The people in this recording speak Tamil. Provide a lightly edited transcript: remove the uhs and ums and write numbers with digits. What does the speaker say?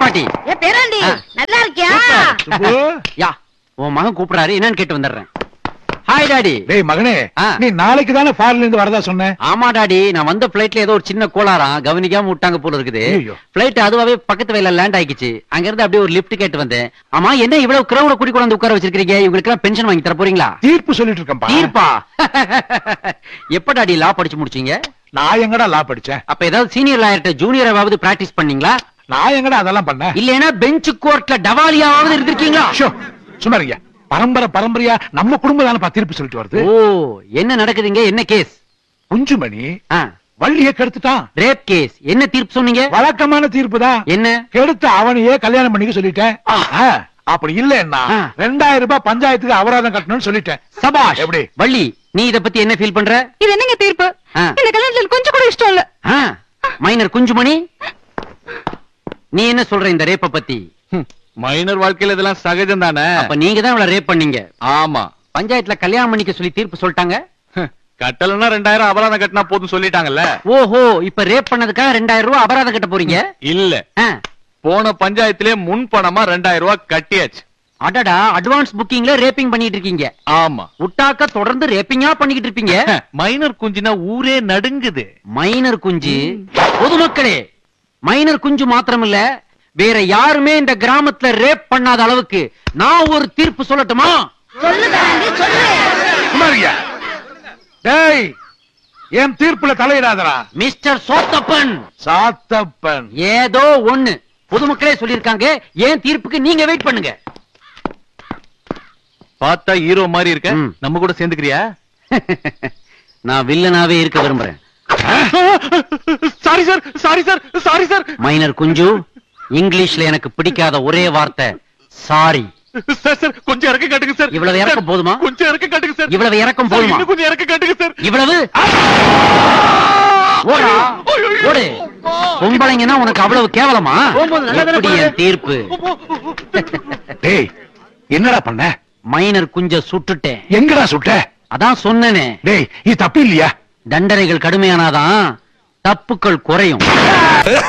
பாட்டி. பேராண்டி நல்லா இருக்கியா? யா உன் மகன் கூப்பிடுறாரு, என்னன்னு கேட்டு வந்துடுறேன். Hi daddy. டேய் மகனே, நீ நாளைக்கு தானே ஃபாரின்ல இருந்து வரதா சொன்ன? ஆமா டாடி, நான் வந்த பிளைட்ல ஏதோ ஒரு சின்ன கோளாறாம், கவனிக்காம விட்டாங்க போல இருக்குது. பிளைட் அதுவாவே பக்கத்து வயல லேண்ட் ஆயிடுச்சு. அங்க இருந்து அப்படியே ஒரு லிஃப்ட் கேட்டு வந்தேன். ஆமா, என்ன இவ்வளவு கிரௌட கூட்டி கொண்டு உட்கார வச்சிருக்கீங்க? இவங்களுக்கு எல்லாம் பென்ஷன் வாங்கி தர போறீங்களா? தீர்ப்பு சொல்லிட்டு இருக்கேன்பா. தீர்ப்பா? எப்ப டாடி லா படிச்சு முடிச்சீங்க? நான் எங்கடா லா படிச்சேன்? அப்ப ஏதாவது சீனியர் லாயர்ட்ட ஜூனியராவது பிராக்டிஸ் பண்ணீங்களா? நான் எங்கடா அதெல்லாம் பண்ணேன்? இல்லனா பெஞ்ச் கோர்ட்ல டவாலியாவது இருந்திருக்கீங்களா? சும்மா இருங்க. பரம்பரையா நம்ம குடும்பம் தானே தீர்ப்பு சொல்லிட்டு வருது. ஓ, என்ன நடக்குதுங்க? என்ன கேஸ்? குஞ்சுமணி வள்ளியை கெடுத்துட்டான். Rape case. என்ன தீர்ப்பு சொன்னீங்க? வழக்கமான தீர்ப்பு தான். என்ன? கெடுத்து அவனையே கல்யாணம் பண்ணிக்க சொல்லிட்டேன். அப்படி இல்லன்னா 2000 ரூபாய் பஞ்சாயத்துக்கு அபராதம் கட்டணும்னு சொல்லிட்டேன். சபாஷ். எப்படி வள்ளி, நீ இத பத்தி என்ன ஃபீல் பண்ற? இது என்னங்க தீர்ப்பு? இந்த கல்யாணத்துல கொஞ்சம் கூட இஷ்டம் இல்ல. மைனர் குஞ்சுமணி, நீ என்ன சொல்ற இந்த ரேப்ப பத்தி? மைனர் வாழ்க்கையில இதெல்லாம் சகஜம் தானே. அப்ப நீங்க தான் இவள ரேப் பண்ணீங்க. ஆமா, பஞ்சாயத்துல கல்யாணம் பண்ணிக்க சொல்லி தீர்ப்பு சொல்லிட்டாங்க. கட்டலன்னா 2000 அபராதம் கட்டினா போதும் சொல்லிட்டாங்கல்ல. ஓஹோ, இப்ப ரேப் பண்ணதுக்காக 2000 ரூபாய் அபராதம் கட்ட போறீங்க? இல்ல, போன பஞ்சாயத்திலே முன் பணமா 2000 ரூபாய் கட்டியாச்சு. அடடா, அட்வான்ஸ் புக்கிங்ல ரேப்பிங் பண்ணிட்டு இருக்கீங்க. ஆமா, உட்டாக்க தொடர்ந்து ரேப்பிங்கா பண்ணிக்கிட்டு இருப்பீங்க. மைனர் குஞ்சுனா ஊரே நடுங்குது. மைனர் குஞ்சு? பொதுமக்களே, மைனர் குஞ்சு மாத்திரமில்ல, வேற யாருமே இந்த கிராமத்துல ரேப் பண்ணாத அளவுக்கு நான் ஒரு தீர்ப்பு சொல்லட்டுமா? டேய், என் தீர்ப்புல தலையிடாதடா. மிஸ்டர் சோத்தப்பன். சாத்தப்பன் ஏதோ ஒண்ணு பொதுமக்களே சொல்லிருக்காங்க, ஏன் தீர்ப்புக்கு நீங்க வெயிட் பண்ணுங்க. பார்த்தா ஹீரோ மாதிரி இருக்க, நம்ம கூட சேர்ந்துக்கிறியா? நான் வில்லனாவே இருக்க விரும்புறேன். Sorry sir, sorry sir, sorry sir. Minor குஞ்சு, இங்கிலீஷ்ல எனக்கு பிடிக்காத ஒரே வார்த்தை சாரி. சார் சார், கொஞ்சம் இறக்க காட்டுங்க சார். இவ்வளவு இறக்கம் போதுமா? கொஞ்சம் இறக்க காட்டுங்க சார். இவ்வளவு இறக்கம் போதுமா? இன்னும் கொஞ்சம் இறக்க காட்டுங்க சார். இவ்வளவு ஓடா ஓடு. பொம்பளைங்கன்னா உனக்கு அவ்வளவு கேவலமா? எப்படி என் தீர்ப்பு? டேய், என்னடா பண்ண? மைனர் குஞ்ச சுட்டுட்டேன். எங்கடா சுட்ட? அதான் சொன்னேனே. டேய், இது தப்பு இல்லையா? தண்டனைகள் கடுமையானாதான் தப்புக்கள் குறையும்.